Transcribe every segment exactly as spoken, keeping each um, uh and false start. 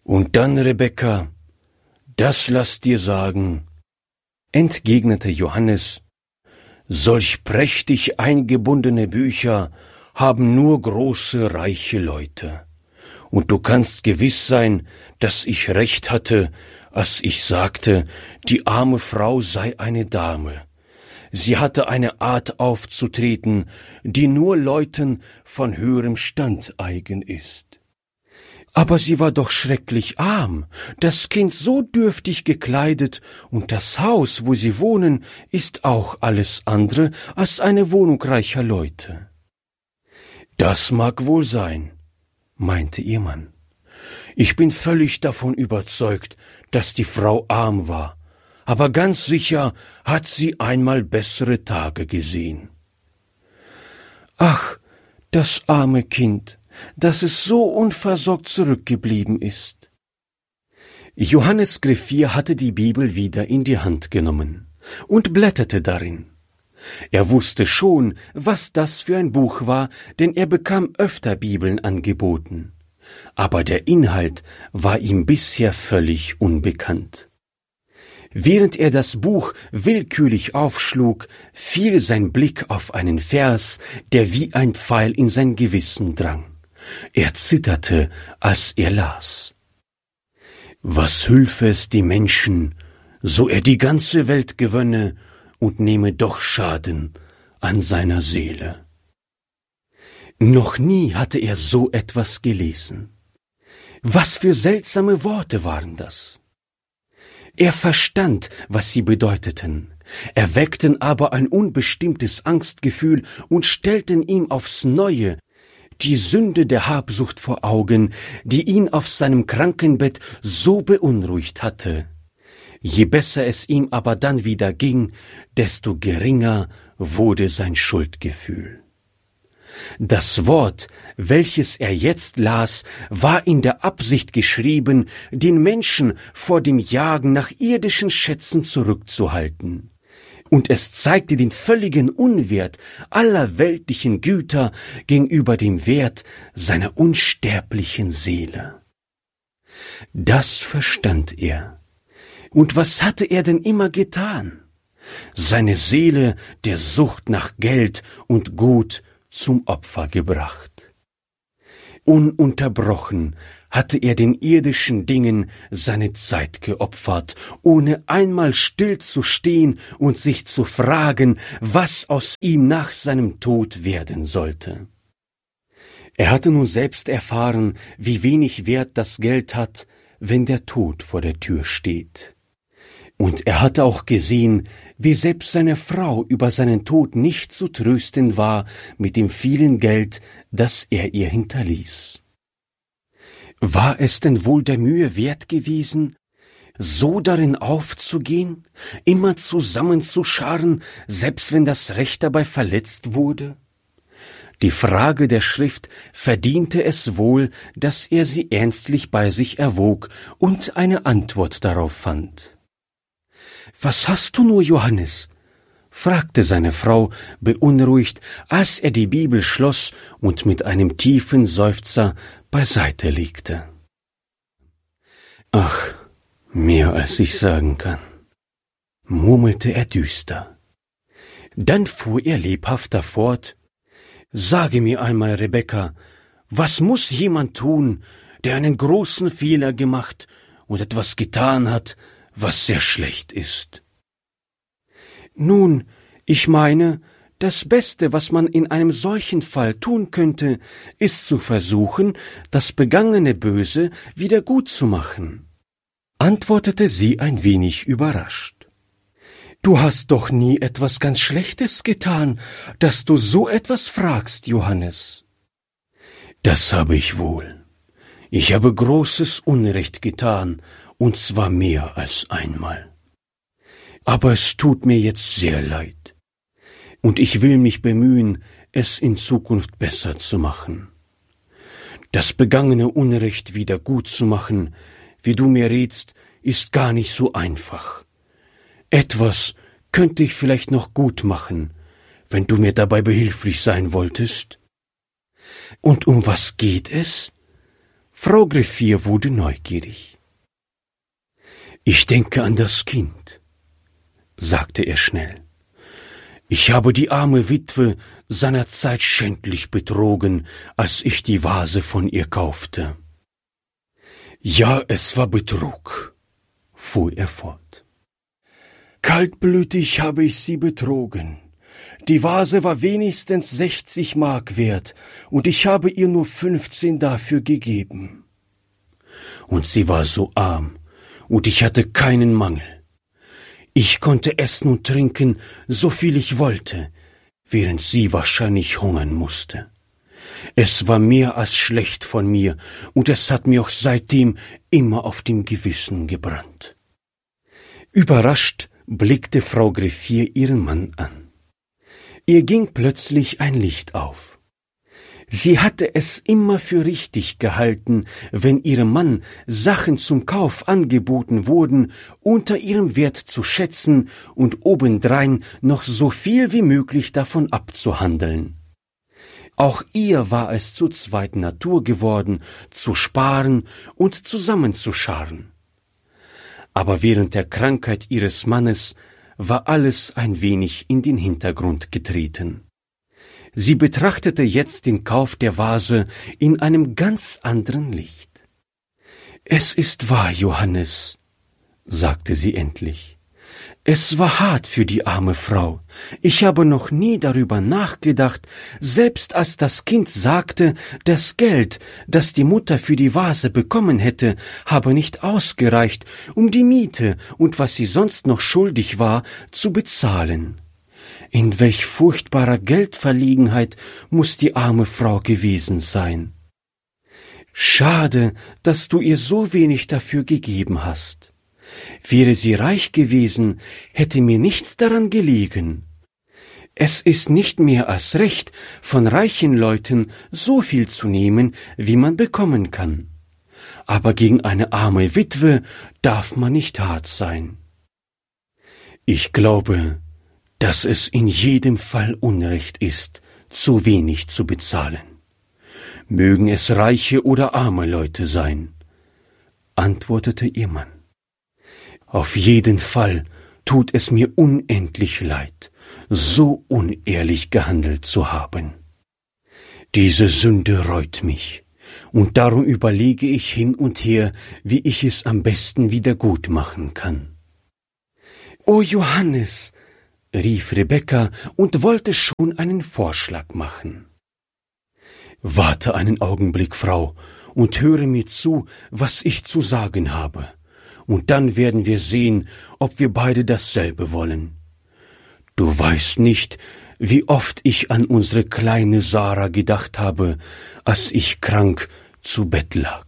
Und dann, Rebekka, das lass dir sagen, entgegnete Johannes, solch prächtig eingebundene Bücher haben nur große, reiche Leute. Und du kannst gewiss sein, dass ich recht hatte, als ich sagte, die arme Frau sei eine Dame. Sie hatte eine Art aufzutreten, die nur Leuten von höherem Stand eigen ist. Aber sie war doch schrecklich arm, das Kind so dürftig gekleidet, und das Haus, wo sie wohnen, ist auch alles andere als eine Wohnung reicher Leute. Das mag wohl sein, meinte ihr Mann. Ich bin völlig davon überzeugt, dass die Frau arm war, aber ganz sicher hat sie einmal bessere Tage gesehen. Ach, das arme Kind, dass es so unversorgt zurückgeblieben ist. Johannes Griffier hatte die Bibel wieder in die Hand genommen und blätterte darin. Er wusste schon, was das für ein Buch war, denn er bekam öfter Bibeln angeboten. Aber der Inhalt war ihm bisher völlig unbekannt. Während er das Buch willkürlich aufschlug, fiel sein Blick auf einen Vers, der wie ein Pfeil in sein Gewissen drang. Er zitterte, als er las. Was hülfe es die Menschen, so er die ganze Welt gewönne und nehme doch Schaden an seiner Seele. Noch nie hatte er so etwas gelesen. Was für seltsame Worte waren das? Er verstand, was sie bedeuteten, erweckten aber ein unbestimmtes Angstgefühl und stellten ihm aufs Neue die Sünde der Habsucht vor Augen, die ihn auf seinem Krankenbett so beunruhigt hatte. Je besser es ihm aber dann wieder ging, desto geringer wurde sein Schuldgefühl. Das Wort, welches er jetzt las, war in der Absicht geschrieben, den Menschen vor dem Jagen nach irdischen Schätzen zurückzuhalten. Und es zeigte den völligen Unwert aller weltlichen Güter gegenüber dem Wert seiner unsterblichen Seele. Das verstand er. Und was hatte er denn immer getan? Seine Seele der Sucht nach Geld und Gut zum Opfer gebracht. Ununterbrochen hatte er den irdischen Dingen seine Zeit geopfert, ohne einmal stillzustehen und sich zu fragen, was aus ihm nach seinem Tod werden sollte. Er hatte nun selbst erfahren, wie wenig Wert das Geld hat, wenn der Tod vor der Tür steht. Und er hatte auch gesehen, wie selbst seine Frau über seinen Tod nicht zu trösten war mit dem vielen Geld, das er ihr hinterließ. War es denn wohl der Mühe wert gewesen, so darin aufzugehen, immer zusammenzuscharren, selbst wenn das Recht dabei verletzt wurde? Die Frage der Schrift verdiente es wohl, dass er sie ernstlich bei sich erwog und eine Antwort darauf fand. »Was hast du nur, Johannes?« fragte seine Frau beunruhigt, als er die Bibel schloss und mit einem tiefen Seufzer beiseite legte. »Ach, mehr als ich sagen kann«, murmelte er düster. Dann fuhr er lebhafter fort. »Sage mir einmal, Rebekka, was muss jemand tun, der einen großen Fehler gemacht und etwas getan hat, was sehr schlecht ist?« »Nun, ich meine, das Beste, was man in einem solchen Fall tun könnte, ist zu versuchen, das begangene Böse wieder gut zu machen«, antwortete sie ein wenig überrascht. »Du hast doch nie etwas ganz Schlechtes getan, dass du so etwas fragst, Johannes.« »Das habe ich wohl. Ich habe großes Unrecht getan, und zwar mehr als einmal. Aber es tut mir jetzt sehr leid, und ich will mich bemühen, es in Zukunft besser zu machen. Das begangene Unrecht wieder gut zu machen, wie du mir rätst, ist gar nicht so einfach. Etwas könnte ich vielleicht noch gut machen, wenn du mir dabei behilflich sein wolltest.« »Und um was geht es?« Frau Greffier wurde neugierig. »Ich denke an das Kind«, sagte er schnell. »Ich habe die arme Witwe seinerzeit schändlich betrogen, als ich die Vase von ihr kaufte.« »Ja, es war Betrug«, fuhr er fort. »Kaltblütig habe ich sie betrogen. Die Vase war wenigstens sechzig Mark wert, und ich habe ihr nur fünfzehn dafür gegeben. Und sie war so arm, und ich hatte keinen Mangel. Ich konnte essen und trinken, so viel ich wollte, während sie wahrscheinlich hungern musste. Es war mehr als schlecht von mir, und es hat mir auch seitdem immer auf dem Gewissen gebrannt.« Überrascht blickte Frau Greffier ihren Mann an. Ihr ging plötzlich ein Licht auf. Sie hatte es immer für richtig gehalten, wenn ihrem Mann Sachen zum Kauf angeboten wurden, unter ihrem Wert zu schätzen und obendrein noch so viel wie möglich davon abzuhandeln. Auch ihr war es zur zweiten Natur geworden, zu sparen und zusammenzuscharren. Aber während der Krankheit ihres Mannes war alles ein wenig in den Hintergrund getreten. Sie betrachtete jetzt den Kauf der Vase in einem ganz anderen Licht. »Es ist wahr, Johannes«, sagte sie endlich. »Es war hart für die arme Frau. Ich habe noch nie darüber nachgedacht, selbst als das Kind sagte, das Geld, das die Mutter für die Vase bekommen hätte, habe nicht ausgereicht, um die Miete und was sie sonst noch schuldig war, zu bezahlen. In welch furchtbarer Geldverlegenheit muß die arme Frau gewesen sein. Schade, dass du ihr so wenig dafür gegeben hast. Wäre sie reich gewesen, hätte mir nichts daran gelegen. Es ist nicht mehr als recht, von reichen Leuten so viel zu nehmen, wie man bekommen kann. Aber gegen eine arme Witwe darf man nicht hart sein. Ich glaube, dass es in jedem Fall Unrecht ist, zu wenig zu bezahlen. Mögen es reiche oder arme Leute sein«, antwortete ihr Mann. »Auf jeden Fall tut es mir unendlich leid, so unehrlich gehandelt zu haben. Diese Sünde reut mich, und darum überlege ich hin und her, wie ich es am besten wieder gut machen kann.« »O Johannes«, rief Rebekka und wollte schon einen Vorschlag machen. »Warte einen Augenblick, Frau, und höre mir zu, was ich zu sagen habe, und dann werden wir sehen, ob wir beide dasselbe wollen. Du weißt nicht, wie oft ich an unsere kleine Sarah gedacht habe, als ich krank zu Bett lag.«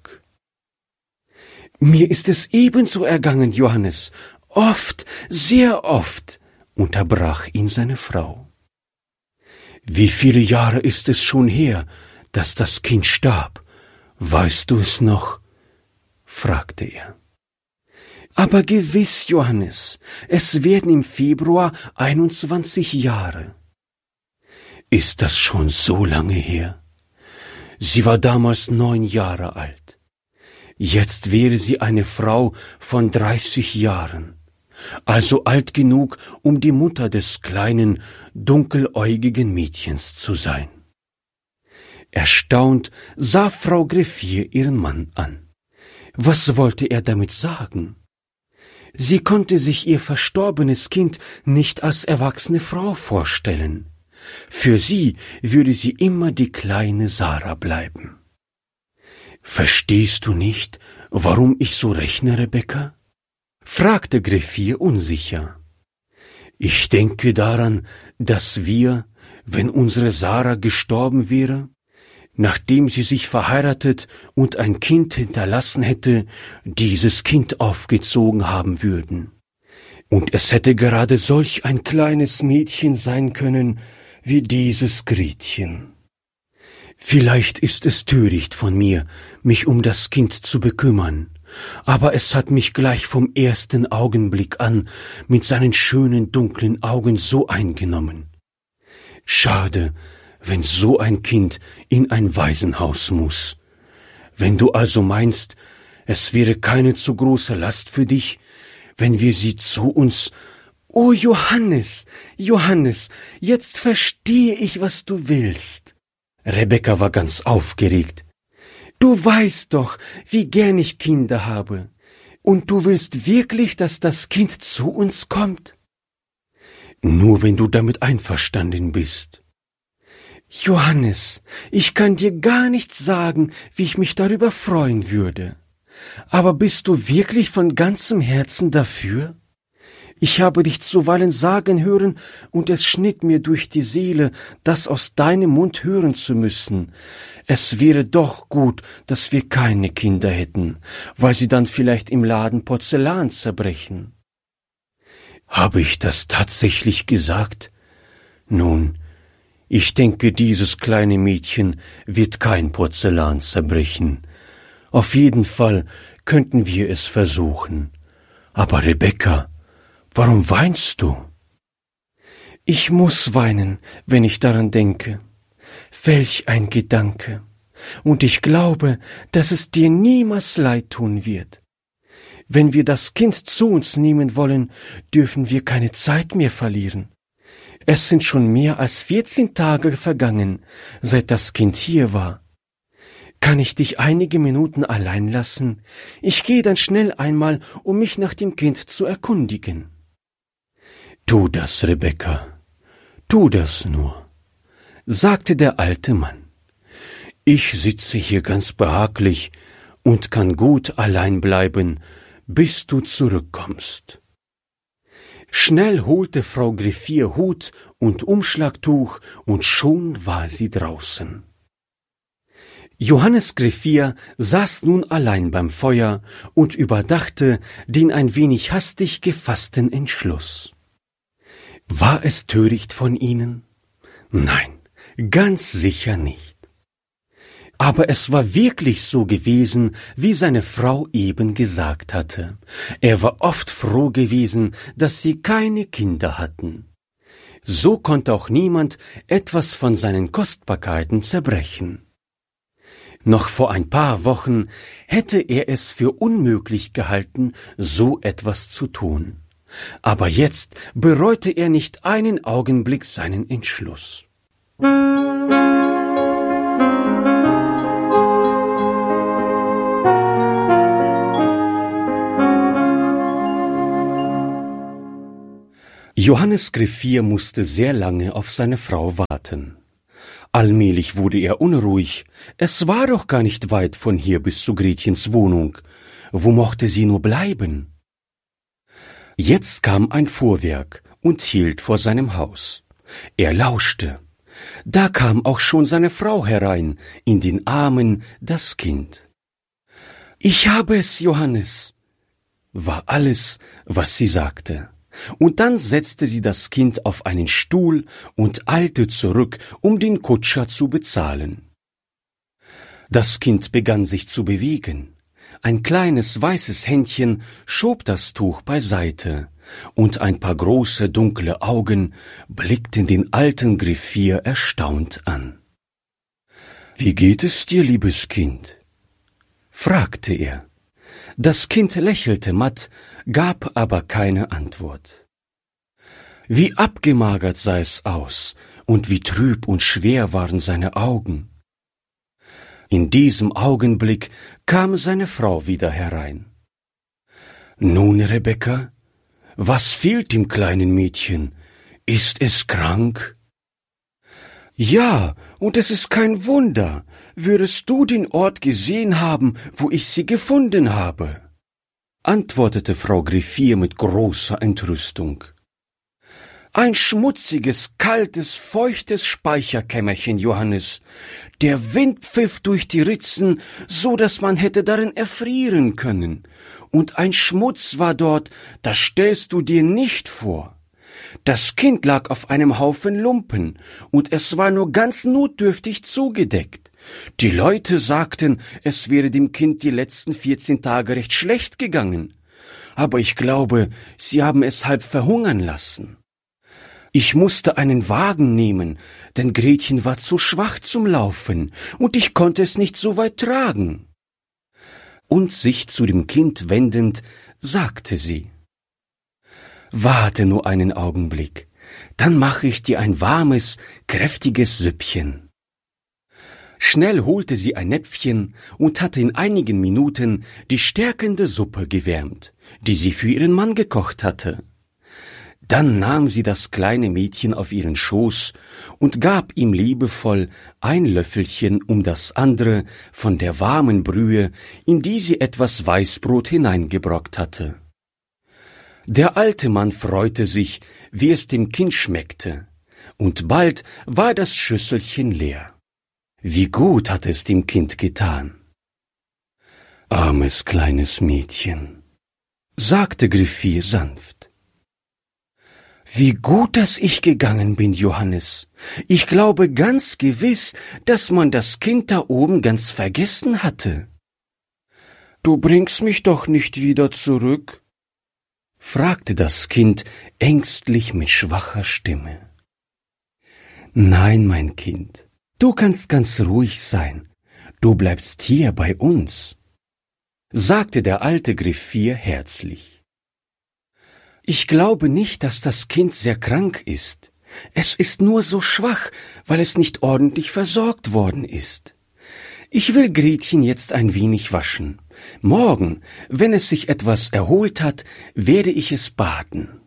»Mir ist es ebenso ergangen, Johannes, oft, sehr oft«, unterbrach ihn seine Frau. »Wie viele Jahre ist es schon her, dass das Kind starb? Weißt du es noch?« fragte er. »Aber gewiss, Johannes, es werden im Februar einundzwanzig Jahre.« »Ist das schon so lange her? Sie war damals neun Jahre alt. Jetzt wäre sie eine Frau von dreißig Jahren. Also alt genug, um die Mutter des kleinen, dunkeläugigen Mädchens zu sein.« Erstaunt sah Frau Greffier ihren Mann an. Was wollte er damit sagen? Sie konnte sich ihr verstorbenes Kind nicht als erwachsene Frau vorstellen. Für sie würde sie immer die kleine Sarah bleiben. »Verstehst du nicht, warum ich so rechne, Rebekka?« fragte Greffier unsicher. »Ich denke daran, dass wir, wenn unsere Sarah gestorben wäre, nachdem sie sich verheiratet und ein Kind hinterlassen hätte, dieses Kind aufgezogen haben würden. Und es hätte gerade solch ein kleines Mädchen sein können wie dieses Gretchen. Vielleicht ist es töricht von mir, mich um das Kind zu bekümmern, aber es hat mich gleich vom ersten Augenblick an mit seinen schönen dunklen Augen so eingenommen. Schade, wenn so ein Kind in ein Waisenhaus muß. Wenn du also meinst, es wäre keine zu große Last für dich, wenn wir sie zu uns... »O Johannes, Johannes, jetzt verstehe ich, was du willst.« Rebekka war ganz aufgeregt. »Du weißt doch, wie gern ich Kinder habe. Und du willst wirklich, dass das Kind zu uns kommt?« »Nur wenn du damit einverstanden bist.« »Johannes, ich kann dir gar nicht sagen, wie ich mich darüber freuen würde. Aber bist du wirklich von ganzem Herzen dafür? Ich habe dich zuweilen sagen hören, und es schnitt mir durch die Seele, das aus deinem Mund hören zu müssen. Es wäre doch gut, dass wir keine Kinder hätten, weil sie dann vielleicht im Laden Porzellan zerbrechen.« »Habe ich das tatsächlich gesagt? Nun, ich denke, dieses kleine Mädchen wird kein Porzellan zerbrechen. Auf jeden Fall könnten wir es versuchen. Aber Rebekka, warum weinst du?« »Ich muss weinen, wenn ich daran denke. Welch ein Gedanke. Und ich glaube, dass es dir niemals leid tun wird. Wenn wir das Kind zu uns nehmen wollen, dürfen wir keine Zeit mehr verlieren. Es sind schon mehr als vierzehn Tage vergangen, seit das Kind hier war. Kann ich dich einige Minuten allein lassen? Ich gehe dann schnell einmal, um mich nach dem Kind zu erkundigen.« »Tu das, Rebekka, tu das nur«, sagte der alte Mann. »Ich sitze hier ganz behaglich und kann gut allein bleiben, bis du zurückkommst.« Schnell holte Frau Griffier Hut und Umschlagtuch, und schon war sie draußen. Johannes Griffier saß nun allein beim Feuer und überdachte den ein wenig hastig gefassten Entschluss. War es töricht von ihnen? Nein, ganz sicher nicht. Aber es war wirklich so gewesen, wie seine Frau eben gesagt hatte. Er war oft froh gewesen, dass sie keine Kinder hatten. So konnte auch niemand etwas von seinen Kostbarkeiten zerbrechen. Noch vor ein paar Wochen hätte er es für unmöglich gehalten, so etwas zu tun. Aber jetzt bereute er nicht einen Augenblick seinen Entschluss. Johannes Griffier musste sehr lange auf seine Frau warten. Allmählich wurde er unruhig. Es war doch gar nicht weit von hier bis zu Gretchens Wohnung. Wo mochte sie nur bleiben? Jetzt kam ein Fuhrwerk und hielt vor seinem Haus. Er lauschte. Da kam auch schon seine Frau herein, in den Armen das Kind. »Ich habe es, Johannes«, war alles, was sie sagte. Und dann setzte sie das Kind auf einen Stuhl und eilte zurück, um den Kutscher zu bezahlen. Das Kind begann sich zu bewegen. Ein kleines weißes Händchen schob das Tuch beiseite, und ein paar große dunkle Augen blickten den alten Griffier erstaunt an. »Wie geht es dir, liebes Kind?« fragte er. Das Kind lächelte matt, gab aber keine Antwort. Wie abgemagert sah es aus, und wie trüb und schwer waren seine Augen. In diesem Augenblick kam seine Frau wieder herein. »Nun, Rebekka, was fehlt dem kleinen Mädchen? Ist es krank?« »Ja, und es ist kein Wunder. Würdest du den Ort gesehen haben, wo ich sie gefunden habe?« antwortete Frau Griffier mit großer Entrüstung. »Ein schmutziges, kaltes, feuchtes Speicherkämmerchen, Johannes. Der Wind pfiff durch die Ritzen, so dass man hätte darin erfrieren können. Und ein Schmutz war dort, das stellst du dir nicht vor. Das Kind lag auf einem Haufen Lumpen, und es war nur ganz notdürftig zugedeckt. Die Leute sagten, es wäre dem Kind die letzten vierzehn Tage recht schlecht gegangen. Aber ich glaube, sie haben es halb verhungern lassen. Ich musste einen Wagen nehmen, denn Gretchen war zu schwach zum Laufen, und ich konnte es nicht so weit tragen. und sich zu dem Kind wendend, sagte sie: »Warte nur einen Augenblick, dann mache ich dir ein warmes, kräftiges Süppchen.« Schnell holte sie ein Näpfchen und hatte in einigen Minuten die stärkende Suppe gewärmt, die sie für ihren Mann gekocht hatte. Dann nahm sie das kleine Mädchen auf ihren Schoß und gab ihm liebevoll ein Löffelchen um das andere von der warmen Brühe, in die sie etwas Weißbrot hineingebrockt hatte. Der alte Mann freute sich, wie es dem Kind schmeckte, und bald war das Schüsselchen leer. Wie gut hatte es dem Kind getan. »Armes kleines Mädchen«, sagte Griffier sanft. »Wie gut, dass ich gegangen bin, Johannes. Ich glaube ganz gewiss, dass man das Kind da oben ganz vergessen hatte.« »Du bringst mich doch nicht wieder zurück?« fragte das Kind ängstlich mit schwacher Stimme. »Nein, mein Kind, du kannst ganz ruhig sein. Du bleibst hier bei uns«, sagte der alte Griffier herzlich. »Ich glaube nicht, dass das Kind sehr krank ist. Es ist nur so schwach, weil es nicht ordentlich versorgt worden ist. Ich will Gretchen jetzt ein wenig waschen. Morgen, wenn es sich etwas erholt hat, werde ich es baden.«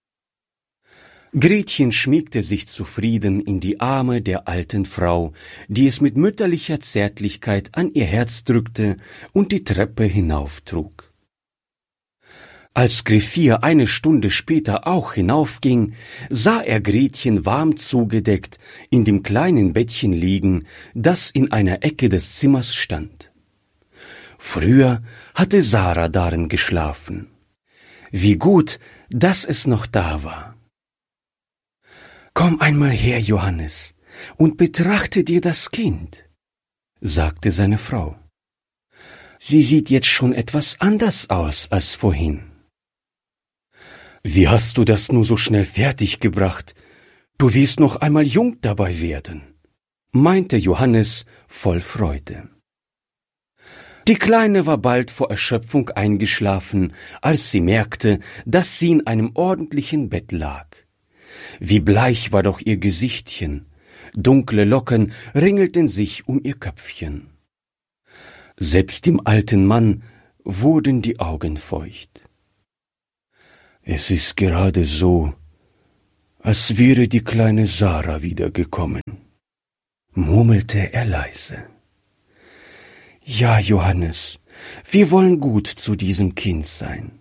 Gretchen schmiegte sich zufrieden in die Arme der alten Frau, die es mit mütterlicher Zärtlichkeit an ihr Herz drückte und die Treppe hinauftrug. Als Griffier eine Stunde später auch hinaufging, sah er Gretchen warm zugedeckt in dem kleinen Bettchen liegen, das in einer Ecke des Zimmers stand. Früher hatte Sarah darin geschlafen. Wie gut, dass es noch da war. »Komm einmal her, Johannes, und betrachte dir das Kind«, sagte seine Frau. »Sie sieht jetzt schon etwas anders aus als vorhin.« »Wie hast du das nur so schnell fertiggebracht? Du wirst noch einmal jung dabei werden«, meinte Johannes voll Freude. Die Kleine war bald vor Erschöpfung eingeschlafen, als sie merkte, dass sie in einem ordentlichen Bett lag. Wie bleich war doch ihr Gesichtchen, dunkle Locken ringelten sich um ihr Köpfchen. Selbst dem alten Mann wurden die Augen feucht. »Es ist gerade so, als wäre die kleine Sarah wiedergekommen«, murmelte er leise. »Ja, Johannes, wir wollen gut zu diesem Kind sein.«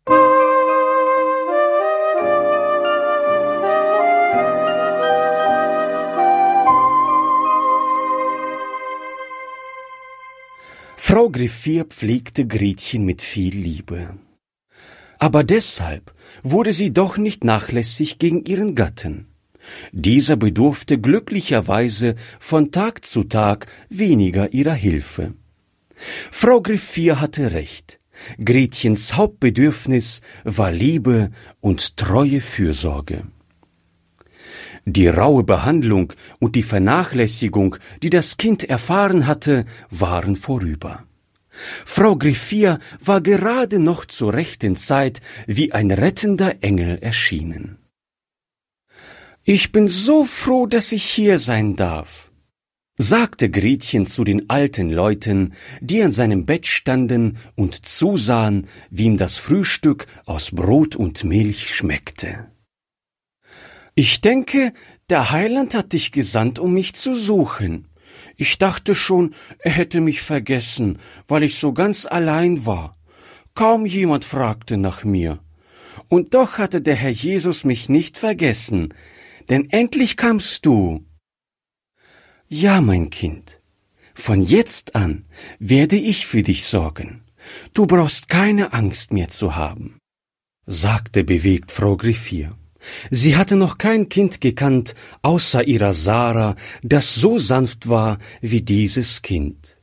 Frau Griffier pflegte Gretchen mit viel Liebe. Aber deshalb wurde sie doch nicht nachlässig gegen ihren Gatten. Dieser bedurfte glücklicherweise von Tag zu Tag weniger ihrer Hilfe. Frau Griffier hatte recht. Gretchens Hauptbedürfnis war Liebe und treue Fürsorge. Die raue Behandlung und die Vernachlässigung, die das Kind erfahren hatte, waren vorüber. Frau Griffier war gerade noch zur rechten Zeit wie ein rettender Engel erschienen. »Ich bin so froh, dass ich hier sein darf«, sagte Gretchen zu den alten Leuten, die an seinem Bett standen und zusahen, wie ihm das Frühstück aus Brot und Milch schmeckte. »Ich denke, der Heiland hat dich gesandt, um mich zu suchen. Ich dachte schon, er hätte mich vergessen, weil ich so ganz allein war. Kaum jemand fragte nach mir. Und doch hatte der Herr Jesus mich nicht vergessen, denn endlich kamst du.« »Ja, mein Kind, von jetzt an werde ich für dich sorgen. Du brauchst keine Angst mehr zu haben«, sagte bewegt Frau Griffier. Sie hatte noch kein Kind gekannt, außer ihrer Sarah, das so sanft war wie dieses Kind.